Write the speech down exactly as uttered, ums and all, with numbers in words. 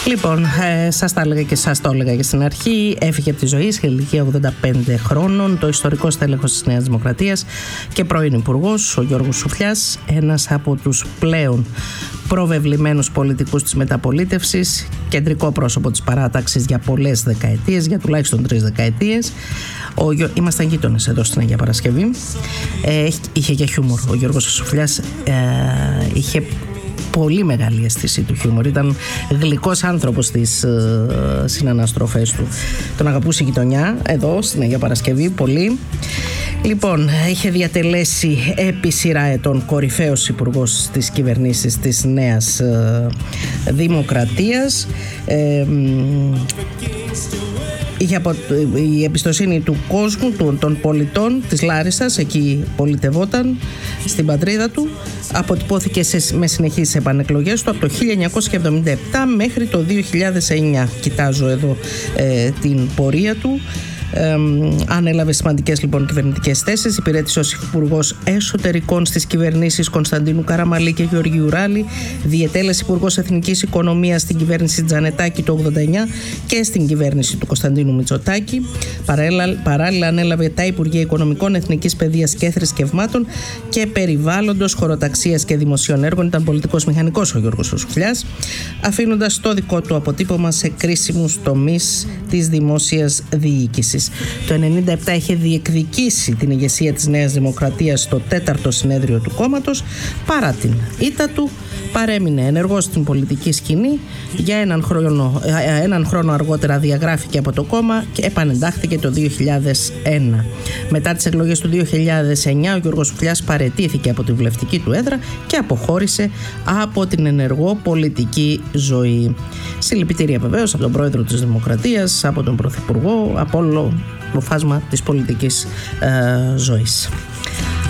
Λοιπόν, ε, σας τα έλεγα και σας το έλεγα και στην αρχή. Έφυγε από τη ζωή σε ηλικία ογδόντα πέντε χρόνων το ιστορικό στέλεχος της Νέας Δημοκρατίας και πρώην υπουργός, ο Γιώργος Σουφλιάς, ένας από τους πλέον προβεβλημένους πολιτικούς της μεταπολίτευσης, κεντρικό πρόσωπο της παράταξης για πολλές δεκαετίες, για τουλάχιστον τρεις δεκαετίες. Ο, ήμασταν γείτονες εδώ στην Αγία Παρασκευή. Ε, είχε και χιούμορ. Ο Γιώργος Σουφλιάς ε, είχε πολύ μεγάλη αίσθηση του χιούμορ. Ήταν γλυκός άνθρωπος στις ε, συναναστροφές του. Τον αγαπούσε η γειτονιά εδώ στην Αγία Παρασκευή πολύ. Λοιπόν, είχε διατελέσει επί σειρά ετών κορυφαίος υπουργός της κυβερνήσης της Νέας ε, Δημοκρατίας. Ε, Είχε από, η εμπιστοσύνη του κόσμου, του, των πολιτών της Λάρισσας, εκεί πολιτευόταν στην πατρίδα του, αποτυπώθηκε σε, με συνεχείς επανεκλογές του από το χίλια εννιακόσια εβδομήντα επτά μέχρι το δύο χιλιάδες εννιά. Κοιτάζω εδώ ε, την πορεία του. Ε, ανέλαβε σημαντικές λοιπόν κυβερνητικές θέσεις. Υπηρέτησε ως υπουργός εσωτερικών στις κυβερνήσεις Κωνσταντίνου Καραμαλή και Γεωργίου Ράλη. Διετέλεσε υπουργός εθνικής οικονομίας στην κυβέρνηση Τζανετάκη το ογδόντα εννιά και στην κυβέρνηση του Κωνσταντίνου Μητσοτάκη. Παράλληλα, παράλληλα ανέλαβε τα Υπουργεία Οικονομικών, Εθνικής Παιδείας και Θρησκευμάτων και Περιβάλλοντος, Χωροταξίας και Δημοσίων Έργων. Ήταν πολιτικός μηχανικός ο Γιώργος Σουφλιάς, αφήνοντας το δικό του αποτύπωμα σε κρίσιμους τομείς της δημόσιας διοίκησης. Το ενενήντα επτά είχε διεκδικήσει την ηγεσία της Νέας Δημοκρατίας στο τέταρτο συνέδριο του κόμματος. Παρά την ήττα του, παρέμεινε ενεργός στην πολιτική σκηνή. Για έναν χρόνο, έναν χρόνο αργότερα διαγράφηκε από το κόμμα και επανεντάχθηκε το δύο χιλιάδες ένα. Μετά τις εκλογές του δύο χιλιάδες εννιά, ο Γιώργος Σουφλιάς παραιτήθηκε από τη βουλευτική του έδρα και αποχώρησε από την ενεργό πολιτική ζωή. Συλληπιτήρια βεβαίως από τον πρόεδρο της Δημοκρατίας, από τον πρωθυπουργό, από όλο το φάσμα της πολιτικής ε, ζωής.